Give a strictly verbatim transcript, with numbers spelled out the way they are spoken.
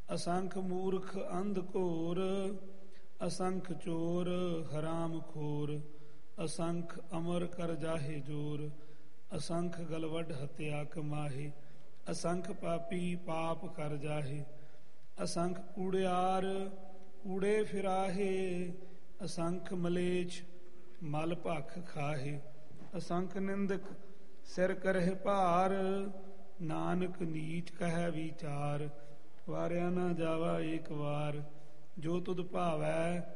ਅਸੰਖ ਮੂਰਖ ਅੰਧ ਘੋਰ, ਅਸੰਖ ਚੋਰ ਹਰਾਮ ਖੋਰ, ਅਸੰਖ ਅਮਰ ਕਰ ਜਾਹੇ ਜੋਰ, ਅਸੰਖ ਗਲਵਡ ਹਤਿਆ ਕਮਾਹੇ, ਅਸੰਖ ਪਾਪੀ ਪਾਪ ਕਰ ਜਾਹੇ, ਅਸੰਖ ਕੂੜਿਆਰ ਕੂੜੇ ਫਿਰਾਹੇ, ਅਸੰਖ ਮਲੇਛ ਮਲ ਭਖ ਖਾਹੇ, ਅਸੰਖ ਨਿੰਦਕ ਸਿਰ ਕਰਹਿ ਭਾਰ, ਨਾਨਕ ਨੀਚ ਕਹਿ ਵਿਚਾਰ, ਵਾਰਿਆ ਨਾ ਜਾਵਾ ਏਕ ਵਾਰ, ਜੋ ਤੁਧ ਭਾਵੈ